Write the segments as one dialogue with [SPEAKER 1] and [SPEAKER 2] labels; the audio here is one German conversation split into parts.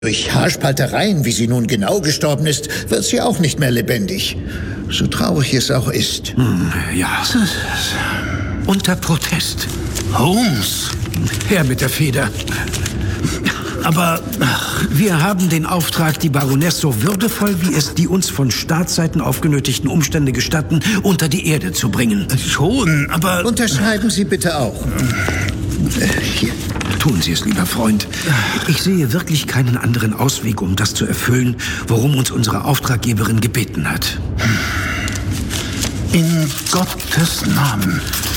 [SPEAKER 1] Durch Haarspaltereien, wie sie nun genau gestorben ist, wird sie auch nicht mehr lebendig. So traurig es auch ist.
[SPEAKER 2] Ja. Unter Protest.
[SPEAKER 3] Holmes.
[SPEAKER 2] Her mit der Feder. Aber wir haben den Auftrag, die Baroness so würdevoll, wie es die uns von Staatsseiten aufgenötigten Umstände gestatten, unter die Erde zu bringen.
[SPEAKER 3] Schon, aber...
[SPEAKER 1] Unterschreiben Sie bitte auch. Hier.
[SPEAKER 2] Tun Sie es, lieber Freund. Ich sehe wirklich keinen anderen Ausweg, um das zu erfüllen, worum uns unsere Auftraggeberin gebeten hat.
[SPEAKER 3] In Gottes Namen.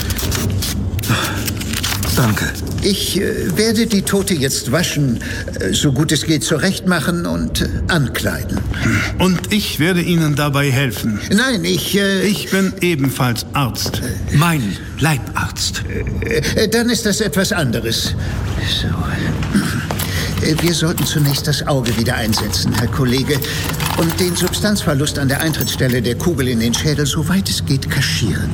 [SPEAKER 2] Danke.
[SPEAKER 1] Ich werde die Tote jetzt waschen, so gut es geht zurechtmachen und ankleiden.
[SPEAKER 3] Und ich werde Ihnen dabei helfen.
[SPEAKER 1] Nein, ich
[SPEAKER 3] bin ebenfalls Arzt.
[SPEAKER 2] Mein Leibarzt.
[SPEAKER 1] Dann ist das etwas anderes. So. Wir sollten zunächst das Auge wieder einsetzen, Herr Kollege, und den Substanzverlust an der Eintrittsstelle der Kugel in den Schädel, soweit es geht, kaschieren.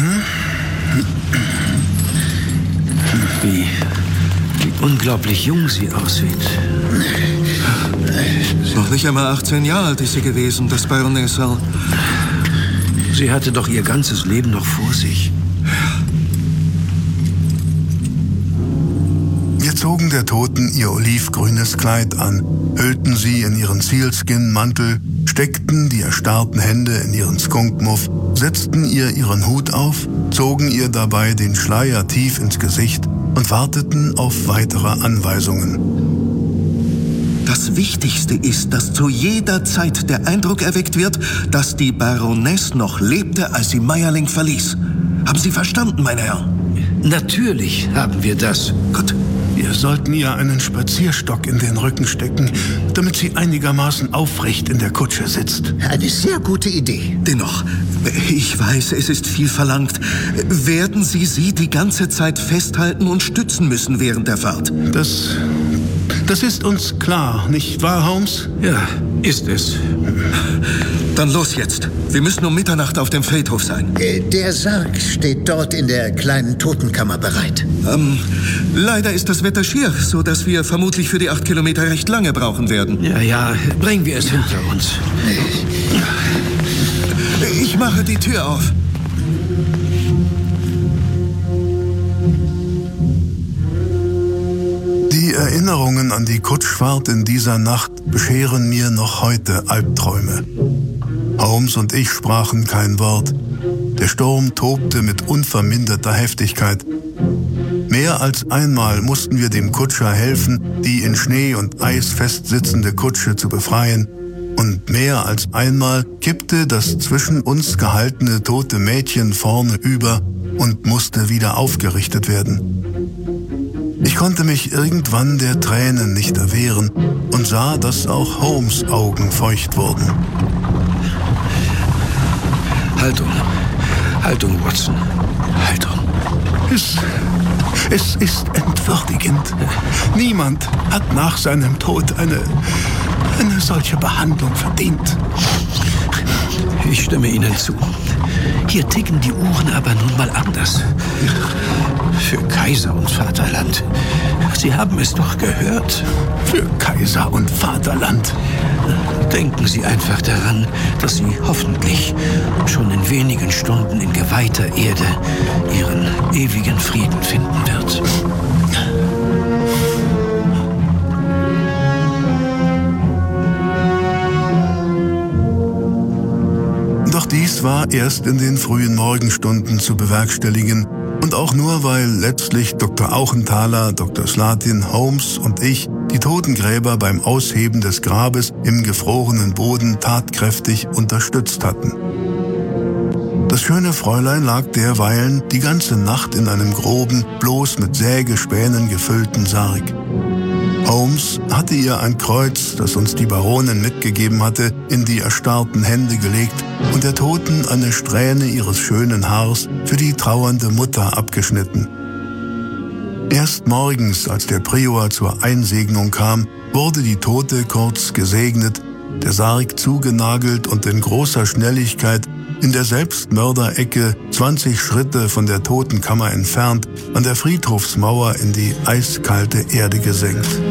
[SPEAKER 2] Wie unglaublich jung sie aussieht.
[SPEAKER 4] Noch nicht einmal 18 Jahre alt ist sie gewesen, das Baronessal.
[SPEAKER 2] Sie hatte doch ihr ganzes Leben noch vor sich.
[SPEAKER 5] Wir zogen der Toten ihr olivgrünes Kleid an, hüllten sie in ihren Sealskin-Mantel, steckten die erstarrten Hände in ihren Skunkmuff, setzten ihr ihren Hut auf, zogen ihr dabei den Schleier tief ins Gesicht und warteten auf weitere Anweisungen.
[SPEAKER 4] Das Wichtigste ist, dass zu jeder Zeit der Eindruck erweckt wird, dass die Baroness noch lebte, als sie Meierling verließ. Haben Sie verstanden, meine Herren?
[SPEAKER 2] Natürlich haben wir das.
[SPEAKER 4] Gut.
[SPEAKER 3] Wir sollten ihr einen Spazierstock in den Rücken stecken, damit sie einigermaßen aufrecht in der Kutsche sitzt.
[SPEAKER 1] Eine sehr gute Idee.
[SPEAKER 4] Dennoch, ich weiß, es ist viel verlangt. Werden Sie sie die ganze Zeit festhalten und stützen müssen während der Fahrt?
[SPEAKER 3] Das ist uns klar, nicht wahr, Holmes?
[SPEAKER 2] Ja, ist es.
[SPEAKER 4] Dann los jetzt. Wir müssen um Mitternacht auf dem Friedhof sein.
[SPEAKER 1] Der Sarg steht dort in der kleinen Totenkammer bereit.
[SPEAKER 4] Leider ist das Wetter schier, so dass wir vermutlich für die 8 Kilometer recht lange brauchen werden.
[SPEAKER 2] Ja, bringen wir es hinter uns.
[SPEAKER 4] Ich mache die Tür auf.
[SPEAKER 5] Die Erinnerungen an die Kutschfahrt in dieser Nacht bescheren mir noch heute Albträume. Holmes und ich sprachen kein Wort. Der Sturm tobte mit unverminderter Heftigkeit. Mehr als einmal mussten wir dem Kutscher helfen, die in Schnee und Eis festsitzende Kutsche zu befreien. Und mehr als einmal kippte das zwischen uns gehaltene tote Mädchen vorne über und musste wieder aufgerichtet werden. Ich konnte mich irgendwann der Tränen nicht erwehren und sah, dass auch Holmes' Augen feucht wurden.
[SPEAKER 2] Haltung, Watson. Haltung.
[SPEAKER 3] Es ist entwürdigend. Niemand hat nach seinem Tod eine solche Behandlung verdient.
[SPEAKER 2] Ich stimme Ihnen zu. Hier ticken die Uhren aber nun mal anders. Für Kaiser und Vaterland. Sie haben es doch gehört.
[SPEAKER 3] Für Kaiser und Vaterland.
[SPEAKER 2] Denken Sie einfach daran, dass Sie hoffentlich schon in wenigen Stunden in geweihter Erde Ihren ewigen Frieden finden wird.
[SPEAKER 5] Doch dies war erst in den frühen Morgenstunden zu bewerkstelligen und auch nur, weil letztlich Dr. Auchenthaler, Dr. Slatin, Holmes und ich die Totengräber beim Ausheben des Grabes im gefrorenen Boden tatkräftig unterstützt hatten. Das schöne Fräulein lag derweilen die ganze Nacht in einem groben, bloß mit Sägespänen gefüllten Sarg. Holmes hatte ihr ein Kreuz, das uns die Baronin mitgegeben hatte, in die erstarrten Hände gelegt und der Toten eine Strähne ihres schönen Haars für die trauernde Mutter abgeschnitten. Erst morgens, als der Prior zur Einsegnung kam, wurde die Tote kurz gesegnet, der Sarg zugenagelt und in großer Schnelligkeit in der Selbstmörderecke 20 Schritte von der Totenkammer entfernt an der Friedhofsmauer in die eiskalte Erde gesenkt.